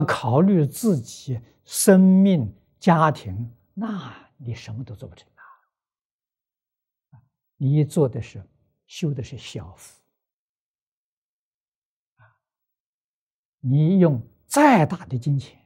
考虑自己生命、家庭，那你什么都做不成啊！你做的是修的是小福啊！你用再大的金钱